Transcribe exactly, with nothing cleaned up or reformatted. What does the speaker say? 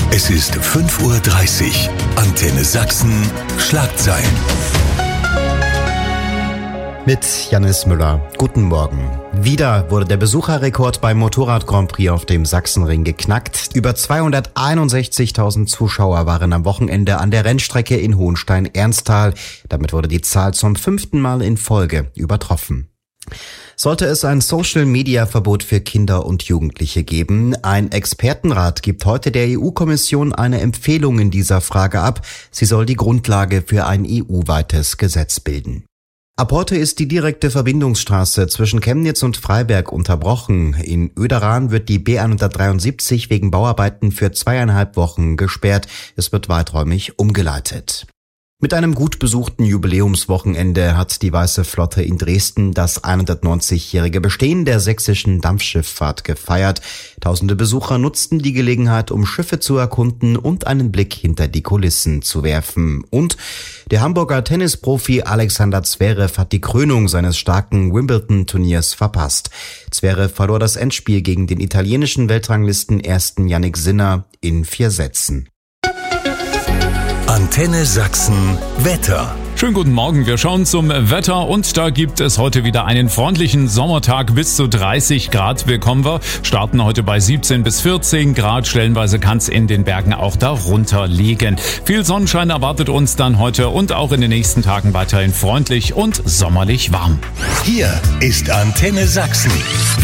Es ist fünf Uhr dreißig. Antenne Sachsen, Schlagzeilen. Mit Janis Müller. Guten Morgen. Wieder wurde der Besucherrekord beim Motorrad-Grand Prix auf dem Sachsenring geknackt. Über zweihunderteinundsechzigtausend Zuschauer waren am Wochenende an der Rennstrecke in Hohenstein-Ernsthal. Damit wurde die Zahl zum fünften Mal in Folge übertroffen. Sollte es ein Social-Media-Verbot für Kinder und Jugendliche geben? Ein Expertenrat gibt heute der E U-Kommission eine Empfehlung in dieser Frage ab. Sie soll die Grundlage für ein E U-weites Gesetz bilden. Ab heute ist die direkte Verbindungsstraße zwischen Chemnitz und Freiberg unterbrochen. In Oederan wird die B hundertdreiundsiebzig wegen Bauarbeiten für zweieinhalb Wochen gesperrt. Es wird weiträumig umgeleitet. Mit einem gut besuchten Jubiläumswochenende hat die Weiße Flotte in Dresden das hundertneunzigjährige Bestehen der sächsischen Dampfschifffahrt gefeiert. Tausende Besucher nutzten die Gelegenheit, um Schiffe zu erkunden und einen Blick hinter die Kulissen zu werfen. Und der Hamburger Tennisprofi Alexander Zverev hat die Krönung seines starken Wimbledon-Turniers verpasst. Zverev verlor das Endspiel gegen den italienischen Weltranglisten-Ersten Jannik Sinner in vier Sätzen. Antenne Sachsen Wetter. Schönen guten Morgen, wir schauen zum Wetter und da gibt es heute wieder einen freundlichen Sommertag, bis zu dreißig Grad bekommen wir. Starten heute bei siebzehn bis vierzehn Grad, stellenweise kann es in den Bergen auch darunter liegen. Viel Sonnenschein erwartet uns dann heute und auch in den nächsten Tagen weiterhin freundlich und sommerlich warm. Hier ist Antenne Sachsen.